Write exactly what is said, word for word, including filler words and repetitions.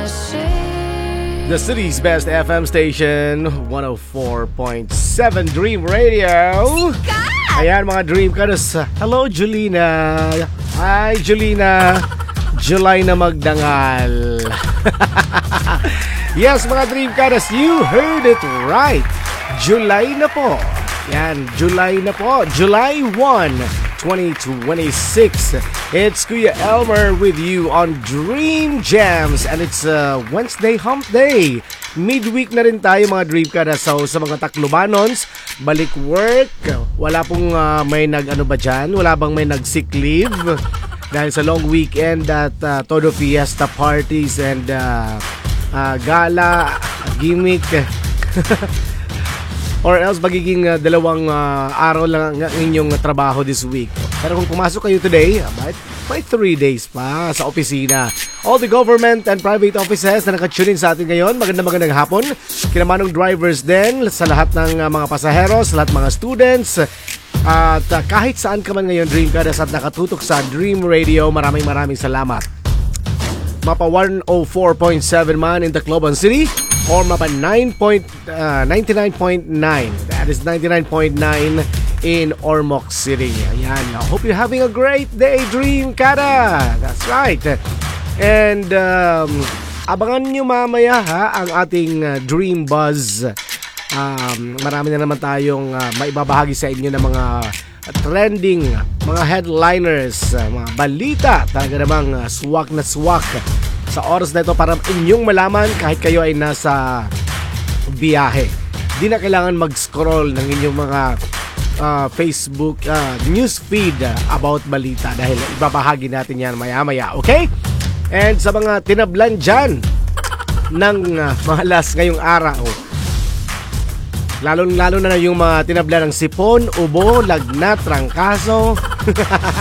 The city's best F M station, one oh four point seven Dream Radio. Ayan mga Dream Kados. Hello Julina. Hi Julina. July na magdangal. Yes mga Dream Kados, you heard it right. July na po. Yan, July na po. July first, twenty twenty-six. It's Kuya Elmer with you on Dream Jams. And it's uh, Wednesday Hump Day. Midweek na rin tayo mga Dream Kada. So sa mga Taclobanons, balik work. Wala pong uh, may nag-ano ba dyan? Wala bang may nag-sick leave? Dahil sa long weekend at uh, todo fiesta parties and uh, uh, gala, gimmick. Or else magiging uh, dalawang uh, araw lang ang inyong trabaho this week. Pero kung pumasok kayo today, may, may three days pa sa opisina. All the government and private offices na nakatune in sa atin ngayon, magandang magandang hapon. Kinamanong drivers din, sa lahat ng uh, mga pasaheros, sa lahat mga students. At uh, kahit saan ka man ngayon, Dream Kadas, at nakatutok sa Dream Radio, maraming maraming salamat. Mapa one oh four point seven man in Tacloban City, or mapa ninety-nine point nine. That is ninety-nine point nine in Ormoc City. Ayan. I hope you're having a great day, Dream Kada. That's right. And um, abangan nyo mamaya ha, ang ating uh, Dream Buzz. Um, marami na naman tayong uh, maibabahagi sa inyo ng mga uh, trending, mga headliners, uh, mga balita. Talaga namang uh, swak na swak sa oras na ito para inyong malaman kahit kayo ay nasa biyahe. Di na kailangan mag-scroll ng inyong mga uh, Facebook uh, news feed uh, about balita dahil ibabahagi natin yan maya-maya, okay? And sa mga tinablan dyan ng uh, malas ngayong araw, lalong-lalo na yung mga tinablan ng sipon, ubo, lagnat, trangkaso.